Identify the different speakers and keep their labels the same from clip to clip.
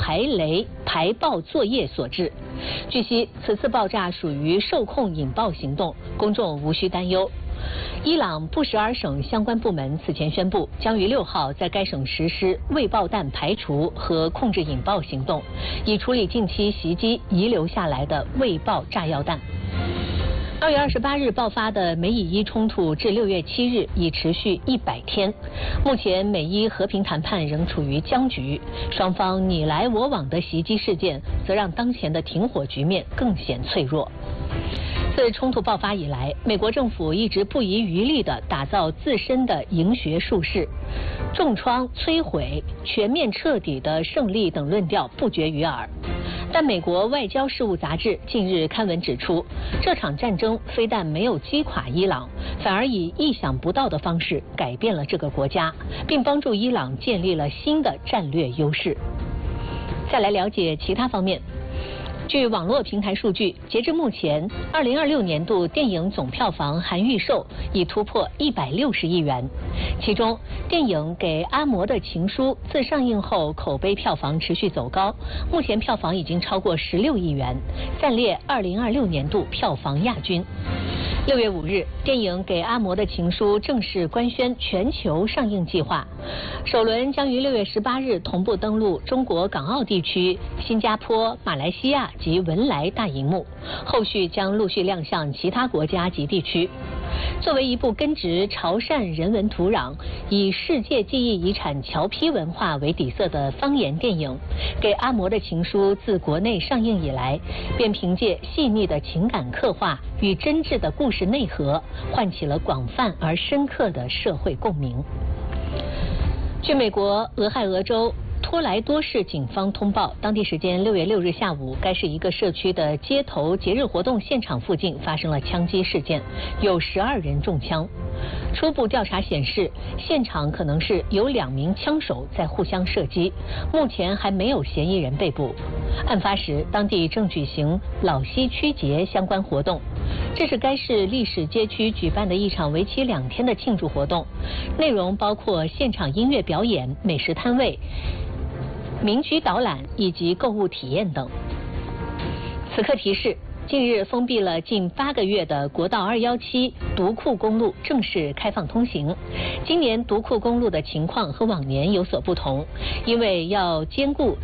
Speaker 1: 排爆作业所致。据悉，此次爆炸属于受控引爆行动，公众无需担忧。伊朗布什尔省相关部门此前宣布，将于6号在该省实施未爆弹排除和控制引爆行动，以处理近期袭击遗留下来的未爆炸药弹。2月28日爆发的美以伊冲突至6月7日已持续100天，目前美伊和平谈判仍处于僵局，双方你来我往的袭击事件则让当前的停火局面更显脆弱。自冲突爆发以来，美国政府一直不遗余力地打造自身的赢学术式，重创、摧毁、全面彻底的胜利等论调不绝于耳。但美国外交事务杂志近日刊文指出，这场战争非但没有击垮伊朗，反而以意想不到的方式改变了这个国家，并帮助伊朗建立了新的战略优势。再来了解其他方面。据网络平台数据，截至目前，2026年度电影总票房含预售已突破160亿元。其中，电影《给阿嬷的情书》自上映后口碑票房持续走高，目前票房已经超过16亿元，暂列2026年度票房亚军。6月5日，电影《给阿嬷的情书》正式官宣全球上映计划，首轮将于6月18日同步登陆中国港澳地区、新加坡、马来西亚及文莱大荧幕，后续将陆续亮相其他国家及地区。作为一部根植潮汕人文土壤、以世界记忆遗产侨批文化为底色的方言电影，《给阿嬷的情书》自国内上映以来，便凭借细腻的情感刻画与真挚的故事内核，唤起了广泛而深刻的社会共鸣。据美国俄亥俄州托莱多市警方通报，当地时间6月6日下午，该市一个社区的街头节日活动现场附近发生了枪击事件，有12人中枪。初步调查显示，现场可能是有2名枪手在互相射击，目前还没有嫌疑人被捕。案发时，当地正举行老西区节相关活动，这是该市历史街区举办的一场为期2天的庆祝活动，内容包括现场音乐表演、美食摊位、民居导览以及购物体验等。此刻提示，近日封闭了近8个月的国道217独库公路正式开放通行。今年独库公路的情况和往年有所不同，因为要兼顾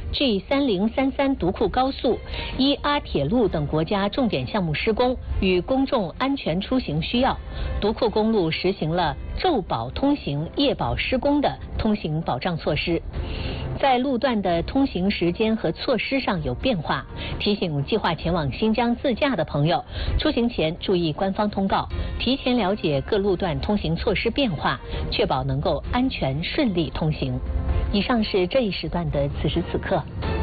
Speaker 1: G3033 独库高速、ER 铁路等国家重点项目施工与公众安全出行需要，独库公路实行了昼保通行、夜保施工的通行保障措施。在路段的通行时间和措施上有变化，提醒计划前往新疆自驾的朋友，出行前注意官方通告，提前了解各路段通行措施变化，确保能够安全顺利通行。以上是这一时段的此时此刻。